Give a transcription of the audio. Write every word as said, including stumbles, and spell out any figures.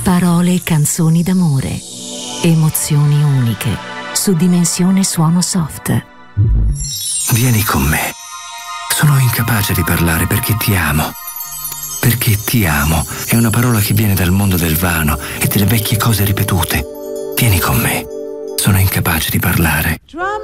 Parole e canzoni d'amore. Emozioni uniche. Su Dimensione Suono Soft. Vieni con me. Sono incapace di parlare perché ti amo. Perché ti amo è una parola che viene dal mondo del vano e delle vecchie cose ripetute. Vieni con me. Sono incapace di parlare.